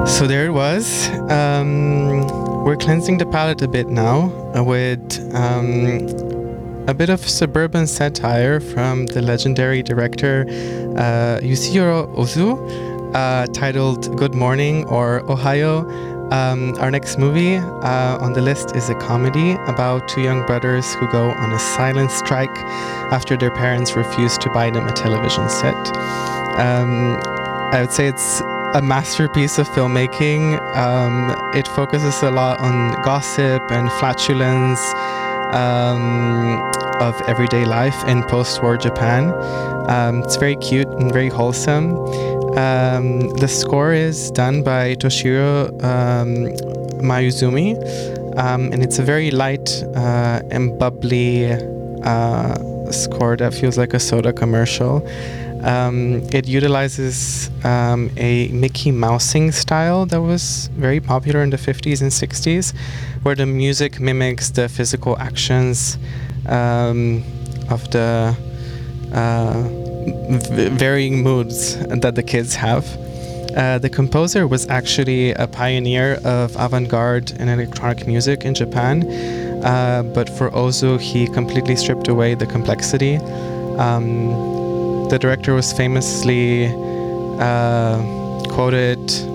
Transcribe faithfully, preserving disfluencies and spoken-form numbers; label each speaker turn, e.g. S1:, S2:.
S1: So there it was. Um, we're cleansing the palate a bit now uh, with um, a bit of suburban satire from the legendary director uh, Yusiro Ozu, uh, titled Good Morning or Ohio. Um, our next movie uh, on the list is a comedy about two young brothers who go on a silent strike after their parents refuse to buy them a television set. Um, I would say it's a masterpiece of filmmaking. Um, it focuses a lot on gossip and flatulence um, of everyday life in post-war Japan. Um, it's very cute and very wholesome. Um, the score is done by Toshiro um, Mayuzumi, um, and it's a very light uh, and bubbly uh, score that feels like a soda commercial. Um, it utilizes um, a Mickey Mousing style that was very popular in the fifties and sixties, where the music mimics the physical actions um, of the uh, v- varying moods that the kids have. Uh, the composer was actually a pioneer of avant-garde and electronic music in Japan, uh, but for Ozu, he completely stripped away the complexity. Um, The director was famously uh, quoted